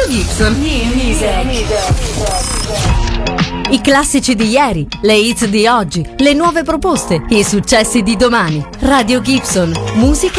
Radio Gibson. I classici di ieri, le hits di oggi, le nuove proposte, i successi di domani. Radio Gibson, musica